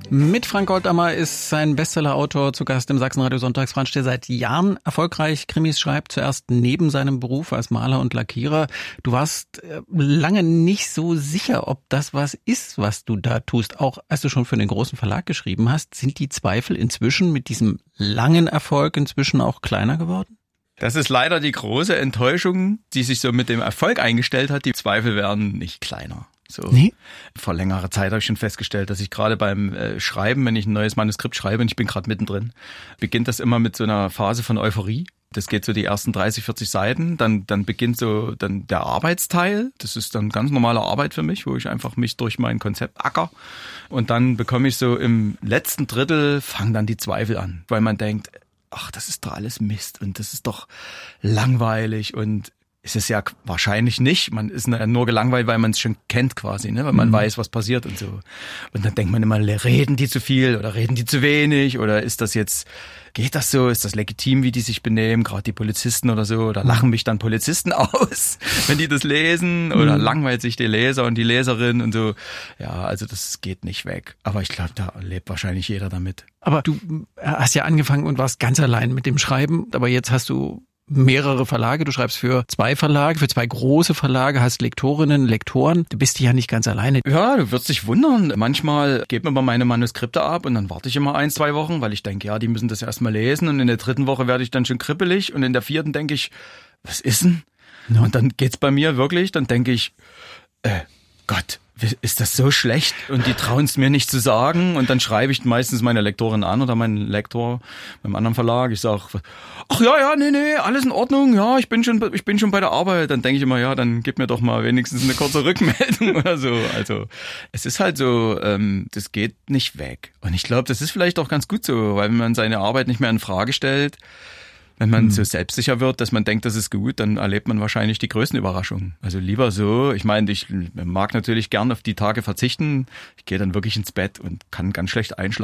Mit Frank Goldammer ist sein Bestseller-Autor zu Gast im Sachsenradio Sonntagsbrunch, der seit Jahren erfolgreich Krimis schreibt, zuerst neben seinem Beruf als Maler und Lackierer. Du warst lange nicht so sicher, ob das was ist, was du da tust. Auch als du schon für den großen Verlag geschrieben hast, sind die Zweifel inzwischen mit diesem langen Erfolg inzwischen auch kleiner geworden? Das ist leider die große Enttäuschung, die sich so mit dem Erfolg eingestellt hat. Die Zweifel werden nicht kleiner. So. Nee. Vor längerer Zeit habe ich schon festgestellt, dass ich gerade beim Schreiben, wenn ich ein neues Manuskript schreibe und ich bin gerade mittendrin, beginnt das immer mit so einer Phase von Euphorie. Das geht so die ersten 30, 40 Seiten, dann beginnt so dann der Arbeitsteil. Das ist dann ganz normale Arbeit für mich, wo ich einfach mich durch mein Konzept acker. Und dann bekomme ich so im letzten Drittel, fangen dann die Zweifel an, weil man denkt, ach, das ist doch alles Mist und das ist doch langweilig und ist es ja wahrscheinlich nicht. Man ist nur gelangweilt, weil man es schon kennt quasi, ne? Weil man weiß, was passiert und so. Und dann denkt man immer, reden die zu viel oder reden die zu wenig oder ist das jetzt, geht das so, ist das legitim, wie die sich benehmen, gerade die Polizisten oder so, oder lachen mich dann Polizisten aus, wenn die das lesen oder langweilt sich der Leser und die Leserin und so. Ja, also das geht nicht weg. Aber ich glaube, da lebt wahrscheinlich jeder damit. Aber du hast ja angefangen und warst ganz allein mit dem Schreiben, aber jetzt hast du mehrere Verlage. Du schreibst für 2 Verlage, für 2 große Verlage, hast Lektorinnen, Lektoren. Du bist ja nicht ganz alleine. Ja, du wirst dich wundern. Manchmal gebe mir mal meine Manuskripte ab und dann warte ich immer 1, 2 Wochen, weil ich denke, ja, die müssen das erstmal lesen und in der 3. Woche werde ich dann schon kribbelig und in der 4. denke ich, was ist denn? Ja. Und dann geht's bei mir wirklich, dann denke ich, Gott, ist das so schlecht und die trauen es mir nicht zu sagen und dann schreibe ich meistens meine Lektorin an oder meinen Lektor beim anderen Verlag. Ich sage, ach ja, nee, alles in Ordnung, ja, ich bin schon bei der Arbeit. Dann denke ich immer, ja, dann gib mir doch mal wenigstens eine kurze Rückmeldung oder so. Also es ist halt so, das geht nicht weg. Und ich glaube, das ist vielleicht auch ganz gut so, weil wenn man seine Arbeit nicht mehr in Frage stellt, wenn man so selbstsicher wird, dass man denkt, das ist gut, dann erlebt man wahrscheinlich die größten Überraschungen. Also lieber so, ich meine, ich mag natürlich gern auf die Tage verzichten. Ich gehe dann wirklich ins Bett und kann ganz schlecht einschlafen.